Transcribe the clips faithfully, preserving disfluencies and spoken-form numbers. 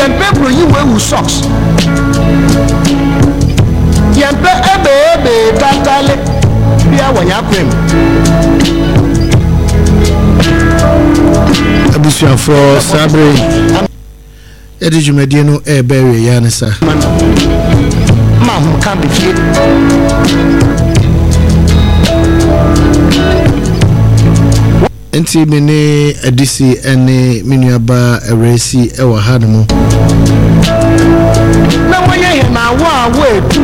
Yempe bro you wear socks. Yempe ebe ebe tatale bia wanya kwem. Abusia for Sabre. Edi jumedie no e bewe ya nisa. Ma hu kan be fie. Enti mene edisi ene minuaba eresi e wa hanmu. Na wanya ye na wa we tu.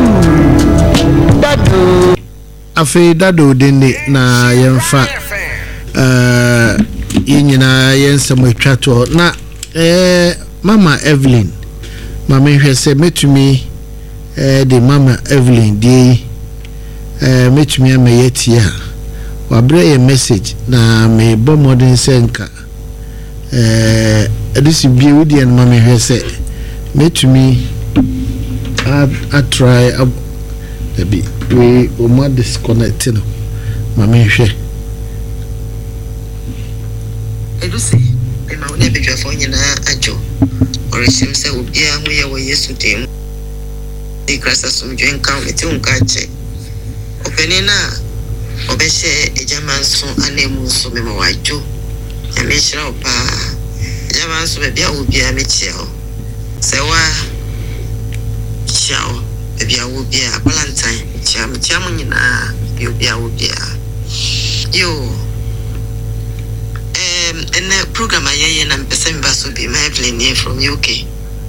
Dado. Afi dado dende na yemfa eh yinyina yensem atwato na eh Mama Evelyn Mama hwese metumi eh de Mama Evelyn de eh metumi ameyetia wabre a message na me bo modern senka eh edisi bie wudi en Mama hwese metumi a a try a be we o ma disconnect no Mama hwe edusi ema one bedwa fo nyina ajo orishim se obia hu ye wo Yesu dem di krasa sumdwe nka meti unka che openi na obehye ejaman so anemu so mema wajo ya mehira opa ejaman so bebia obia mechia o se wa chao bebia obia valentine chia mechia mu nyina bebia obia yo Um, and the program I hear and person basu be my Evelyn from U K.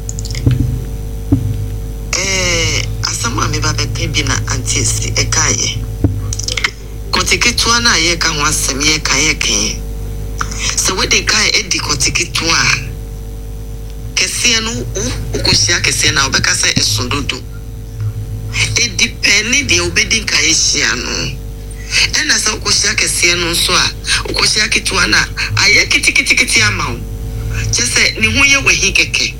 Eh, asama me ba be na antis e kaye. Kotikitu na ye ka ho asem ye kaye kan. So we dey kai e di kotikitu a. Kese no u ukosia kese na obeka se esundodo. E depend dey obedi kai hia no. Ena sa ukosia kese no nso a ukosia kitua na aye kitikiti amawo chese ni hu ye wehi keke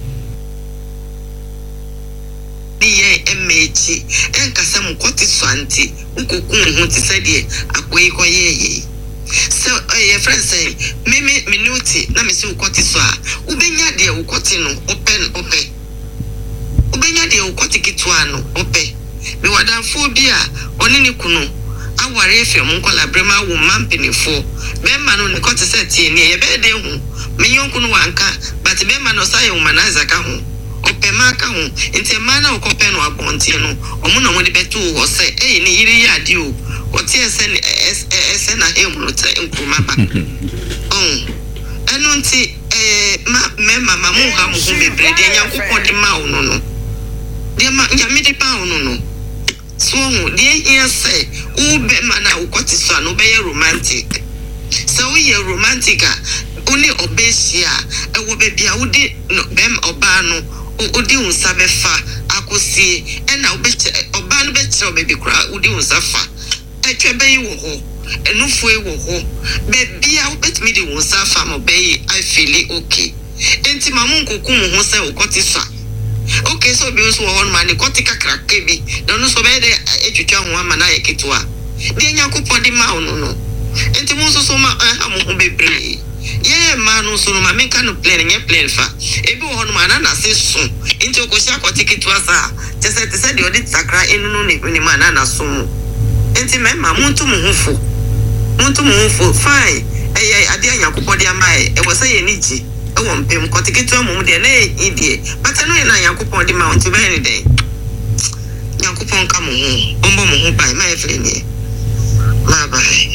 ni ye emechi enka se mukoti swanti ukokun hu ti se de akoyi koye ye so ye friend say mimi minuti na me se ukoti so a ubenya de ukoti no open open ubenya de ukoti kitua no open me wadanfo bi a oni ni kunu aware efem nkola brema wo mampenefo bema no ne kote seti ne ye be de hu me yonku no wanka but bema no saye humanizer ka hu opema ka hu enti ma na okope no abontie no omo na mo de betu wo se eh ne yiri ya di o oti ese ese na he mu te nkuma ba on enu nti eh ma me mama mu ha mu hu bebre de nyankopon di ma wo no no de ma nyame di pa wo no no so de here say ube mana ukoti so no be romantic so we romantic only obesia e wo be bia udi no bem oba no udi unsa be fa akosie e na obe oba no be kire obe kura udi unsa fa etwe be yi wo ho enufu e wo ho be bia obetimi de unsa fa mo be yi I feel okay enti mamu nkoku mu ho se ukoti so okay so be so one man ko tika krake bi no no so be de etwetwa ho ama na yeketua de nyankopon di ma ono no enti mo so so ma amu bebre ye ma no so no ma me kan no plan nye plan fa ebi wo no ma na na se so enti okosia ko tiketua sa tese tese de odi takra enu no ne ni ma na na so mu enti me ma muntu mu hufo muntu mu hufo fine eh ade nyankopon di ama e wo se ye ni ji ewo mpem kotikitu mu de na idie but no na yakupon di mount be ni de yakupon ka mu hu ombo mu hu bai ma Evelyn ni ma bai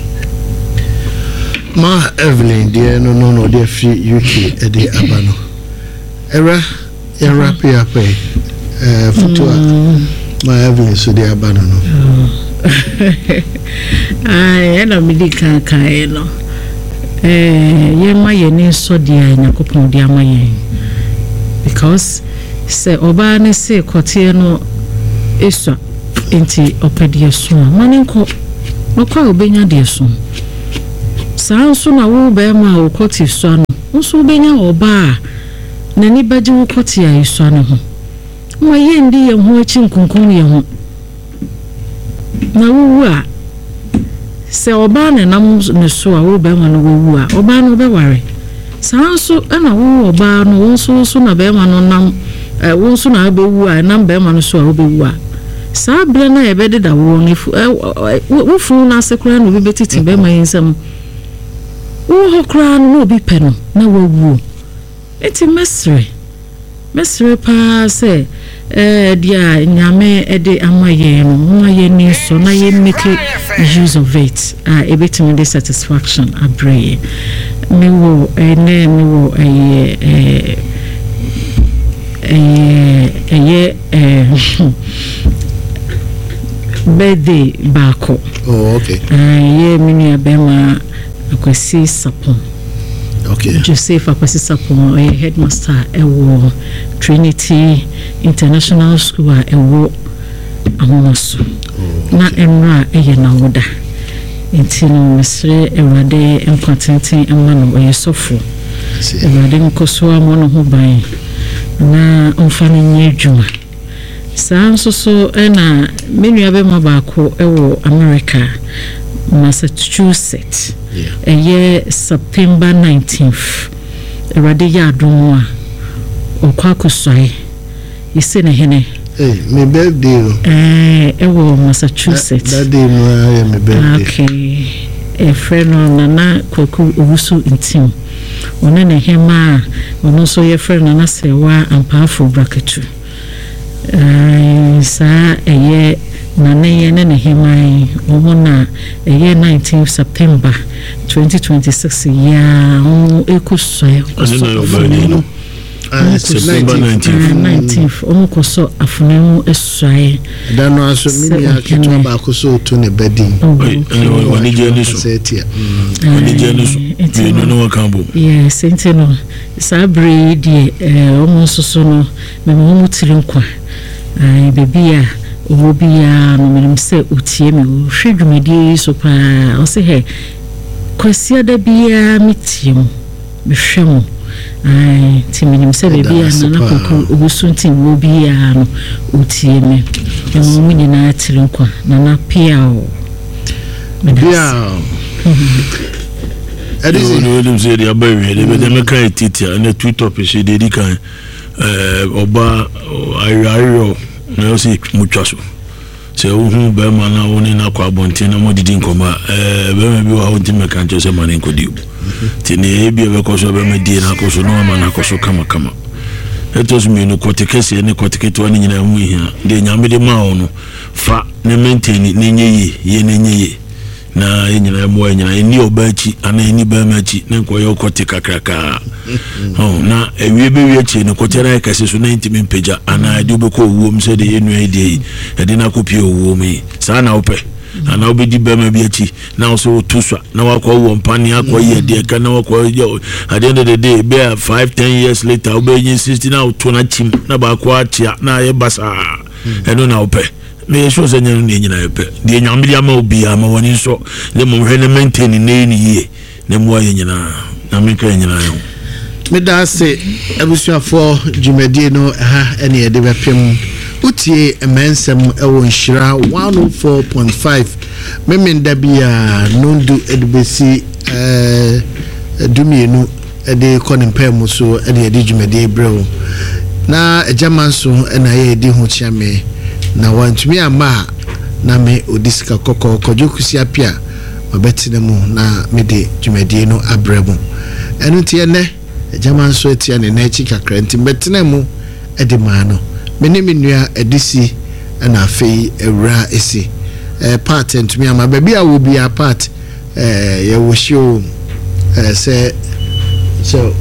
Ma Evelyn de no no no de fi U K e de abano era era pe ape eh foto Ma Evelyn so de abano no ai ena midika kai no eh yema yeni so dia nyakopon dia mayen because se oba ne se kote no eswa enti opedie so manenko makwa obenya de so sanso na wo be ma okote so no nso obenya oba na ni baje wo kote ya so no ho mo ye ndi ye ho achi nkonkon ye ho na wo a se oba ne nam ne so a wo be ma no wo a oba no be ware saa nso ɛna wo ɔbaa no wo nso so na bɛrima no nam eh wo nso na abɛwu a nam bɛrima no so a wobɛwu a saa bere na yɛbɛdeda wo no wo funu na asekora no bi betiti bɛrima yinsam wo ho kra no obi pɛ no na wawu eti mesre mesre pa se eh dia nyame ede amaye no amaye ni so na ye make use of it ah uh, ebetimi the satisfaction abre me wo ene me wo eh eh eh eh birthday bako oh okay ah ye mini abema akwasi sapon okay Joseph akwasi sapon eh headmaster ewo Trinity International School ewo amoso na emra eye na woda intino mesre ewade encontenten emma no eyesofo ewade nkoso amono ho ban na onfane nyedwuma saa nso so ena menua be mabako ewo America Massachusetts eye September nineteenth ewade ya adomo a okwakusoi yese ne hene eh my birthday eh ewo Massachusetts that day no I my birthday okay e friend no na koku owusu intim one ne hema ono so ye friend na sewa ampafo bracketu eh sa eye na ne ye ne hema omo na eye nineteenth September twenty twenty-six ya o ekusoi no Uh, September nineteenth omukoso afunemu esuaye dano aso mimi aketwa ba koso to ne bedin wani jeni so wani jeni so bi no no kambo yes enteno sabre die omo soso no me mo mutiri nkwa ai bebia obia no menim se utie me hwedwumadi so pa o se he kwasia da bia mitiem mehwemo ai timinim se bebi ana na kokko obusunti wo bia no utie me emo munye na atiri nkwa na na pia o bia edisi no dem se dia bawe de be me kai titia na two topics de di kan eh oba ayiro na o se mutwaso se wo hu be ma na woni na kwa bonten na mo didi nkoma eh be me bi wa wonti me kan je se ma ne nkodi tini ebi ebe koso be medie na koso no ma na koso kama kama etos mi no kotekese ne koteketo ani nyina mu hia de nyame de ma ono fa ne maintain ne nyeye ye ne nyeye na nyina mu nyina eni obachi ana eni ba machi ne koyo koteka kraka oh na ewie be wie chi ne kotera kase so ninety mpeja ana de obeko owom se de enu ede e de na kopie owom yi sa na ope ana obedi bema bi achi na so tuswa na wakwa wo mpani akwa ye de ka na wakwa at the end of the day be five ten years later obenyi sixty na to na chim na ba kwa achia na ye basa eno na ope me so se nyanu ne nyina epe de nyamiri ama obi ama woni so le mo hwe ne maintain ne ni ye ne mo aye nyina na me ka nyina yo me da se abusuafo jumedie no ha ene ye de bepem utie emensem ewo nshira one oh four point five memenda bia nondu edbesi eh dumienu ede konempem so ede ede jumedie brew na ejamanso ena ye edi ho chiame na wantumi ama na me odisika kokko kojokusi apia mabetine mu na mede jumedie no abremu enu tie ne ejamanso etia ne na echi kakra nti betine mu ede maano meni menua edisi na afei ewra esi eh part ntumi ama baby a wo bia part eh ye wo show eh se so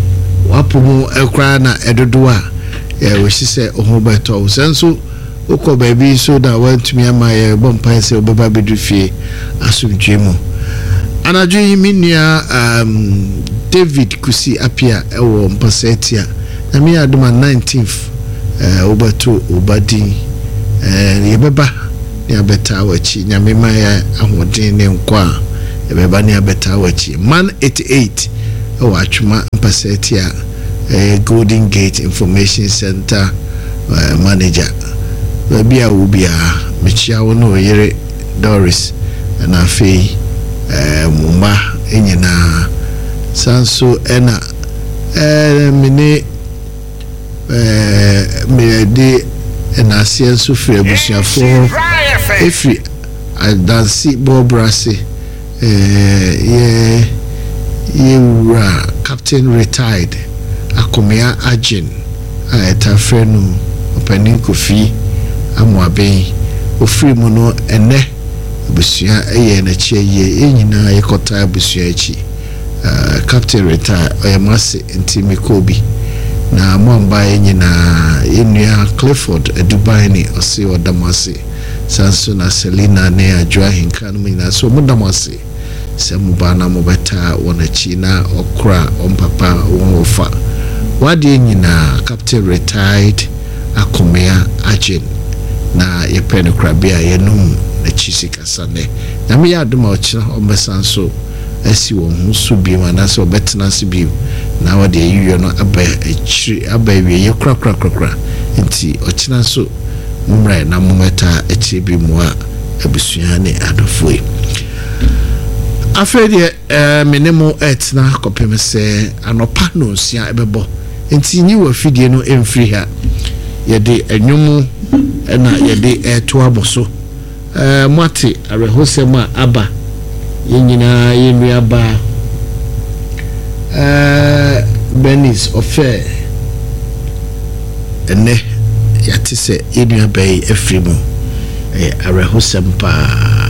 wapumu ekra na edodo a ye wo hise oho beto senso ukọ baby so da wantumi ama ye bompa se obeba bedufie asumdwemu anaju yi menua um David Kusi apia ewo mpasetia na me aduma nineteenth eh obato obadi eh yebeba ne abeta wachi nyame ma ya ahodin ne nkwa yebeba ne abeta wachi man eighty-eight o atwuma mpasetia eh Golden Gate Information Center uh, manager babia ubia mechia wo no yere Doris na afei eh mumba enyina sanso ena eh mene eh me de na asie nso firi abusuafo efiri adansi bobrase eh ye ye wura captain retired akomea agent a etafrenu opening kofi amoaben ofiri mu no ene abusua eye na chie ye enyina yekota abusua echi uh, captain retired oyamase ntimi kobi na mwamba enyina enua Clifford Dubai ni osi odamase sanso na Selina ne adwa hinka no nyina so mudamase se mubana mobeta wonachi na okra ompapa wonfa wade nyina captain retired akomea agent na yepene krabia yenum na chisika sane na me yadoma ochira ombesanso asi won hu so bi ma na so betena se bi na wade yiyo no aba echiri aba wie ye kra kra kra kra nti ochira so mumra na mumeta echi bi mu a abusua ne adofoi afredi eh menemo etna kopem se anopa no sia ebebo nti nyi wa fidie no emfiri ha yede enwumu na yede eto aboso eh mwati arehosema aba yenyina yenu aba eh Benis ofe ene yatise yenu aba efrimu eh arehosem pa